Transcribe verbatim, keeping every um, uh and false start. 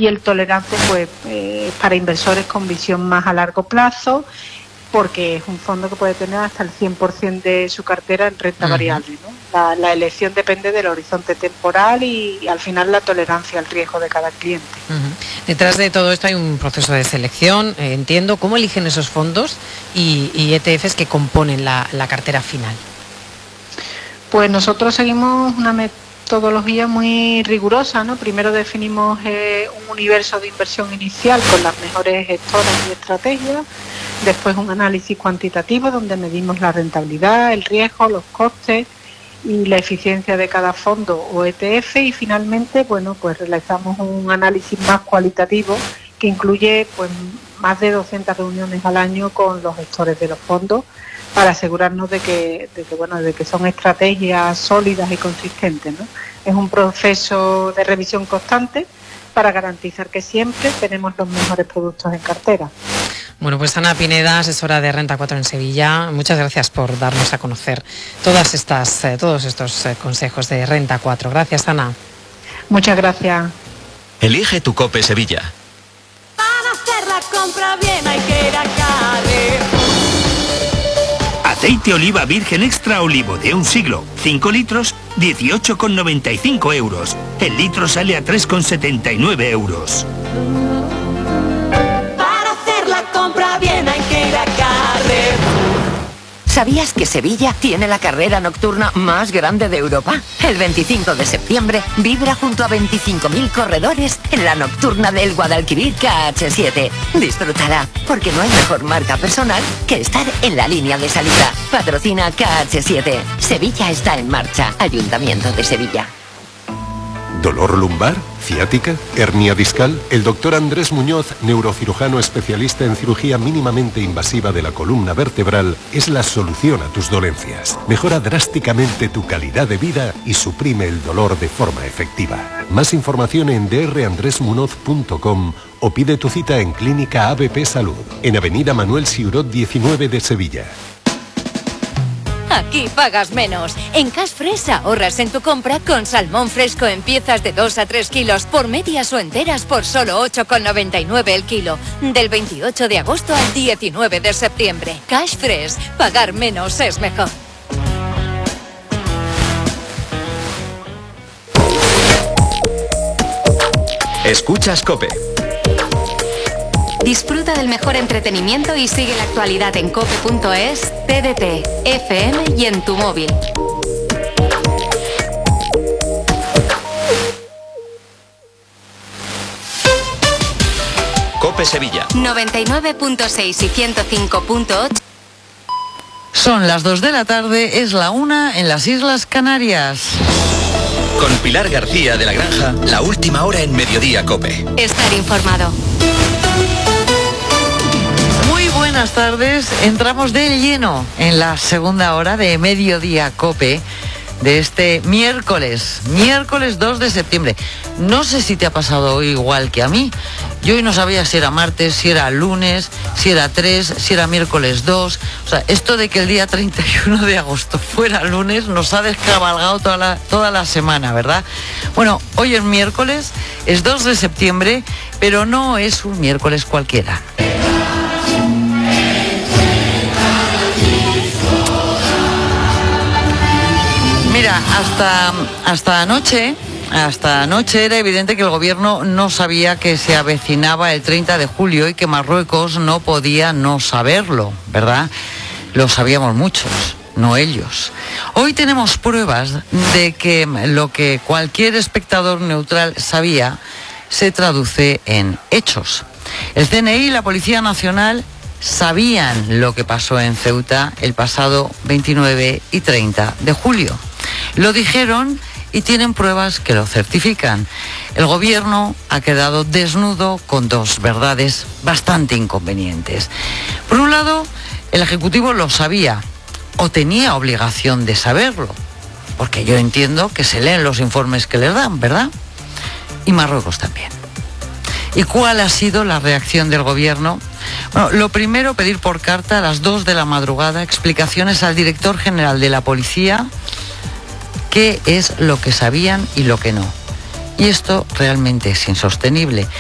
y el tolerante pues eh, para inversores con visión más a largo plazo, porque es un fondo que puede tener hasta el cien por ciento de su cartera en renta uh-huh. variable, ¿no? La, la elección depende del horizonte temporal y, y al final la tolerancia al riesgo de cada cliente. Uh-huh. Detrás de todo esto hay un proceso de selección, eh, entiendo. ¿Cómo eligen esos fondos y, y E T Fs que componen la, la cartera final? Pues nosotros seguimos una metodología muy rigurosa, ¿no? Primero definimos eh, un universo de inversión inicial con las mejores gestoras y estrategias. Después un análisis cuantitativo donde medimos la rentabilidad, el riesgo, los costes y la eficiencia de cada fondo o E T F, y finalmente, bueno, pues realizamos un análisis más cualitativo que incluye pues más de doscientas reuniones al año con los gestores de los fondos para asegurarnos de que, de que bueno, de que son estrategias sólidas y consistentes, ¿no? Es un proceso de revisión constante para garantizar que siempre tenemos los mejores productos en cartera. Bueno, pues Ana Pineda, asesora de Renta cuatro en Sevilla, muchas gracias por darnos a conocer todas estas, eh, todos estos eh, consejos de Renta cuatro. Gracias, Ana. Muchas gracias. Elige tu COPE Sevilla. Para hacer la compra bien hay que ir a Carrefour. Aceite oliva virgen extra olivo de un siglo, cinco litros, dieciocho con noventa y cinco euros. El litro sale a tres con setenta y nueve euros. Compra bien, hay que ir a Carrefour. ¿Sabías que Sevilla tiene la carrera nocturna más grande de Europa? El veinticinco de septiembre vibra junto a veinticinco mil corredores en la nocturna del Guadalquivir K H siete. Disfrútala, porque no hay mejor marca personal que estar en la línea de salida. Patrocina K H siete. Sevilla está en marcha. Ayuntamiento de Sevilla. ¿Dolor lumbar? ¿Ciática? ¿Hernia discal? El doctor Andrés Muñoz, neurocirujano especialista en cirugía mínimamente invasiva de la columna vertebral, es la solución a tus dolencias. Mejora drásticamente tu calidad de vida y suprime el dolor de forma efectiva. Más información en d r andres munoz punto com o pide tu cita en Clínica A B P Salud, en Avenida Manuel Siurot diecinueve de Sevilla. Aquí pagas menos. En Cash Fresh ahorras en tu compra con salmón fresco en piezas de dos a tres kilos por medias o enteras por solo ocho con noventa y nueve el kilo. Del veintiocho de agosto al diecinueve de septiembre. Cash Fresh. Pagar menos es mejor. Escuchas COPE. Disfruta del mejor entretenimiento y sigue la actualidad en cope punto es, T D T, F M y en tu móvil. COPE Sevilla. noventa y nueve punto seis y ciento cinco punto ocho. Son las dos de la tarde, es la una en las Islas Canarias. Con Pilar García de la Granja, la última hora en Mediodía COPE. Estar informado. Muy buenas tardes, entramos de lleno en la segunda hora de Mediodía COPE de este miércoles, miércoles dos de septiembre. No sé si te ha pasado hoy igual que a mí. Yo hoy no sabía si era martes, si era lunes, si era tres, si era miércoles dos. O sea, esto de que el día treinta y uno de agosto fuera lunes nos ha descabalgado toda la, toda la semana, ¿verdad? Bueno, hoy es miércoles, es dos de septiembre, pero no es un miércoles cualquiera. Mira, hasta, hasta anoche, hasta anoche era evidente que el gobierno no sabía que se avecinaba el treinta de julio y que Marruecos no podía no saberlo, ¿verdad? Lo sabíamos muchos, no ellos. Hoy tenemos pruebas de que lo que cualquier espectador neutral sabía se traduce en hechos. El C N I y la Policía Nacional sabían lo que pasó en Ceuta el pasado veintinueve y treinta de julio. Lo dijeron y tienen pruebas que lo certifican. El gobierno ha quedado desnudo con dos verdades bastante inconvenientes. Por un lado, el Ejecutivo lo sabía o tenía obligación de saberlo, porque yo entiendo que se leen los informes que les dan, ¿verdad? Y Marruecos también. ¿Y cuál ha sido la reacción del gobierno? Bueno, lo primero, pedir por carta a las dos de la madrugada explicaciones al director general de la policía qué es lo que sabían y lo que no. Y esto realmente es insostenible.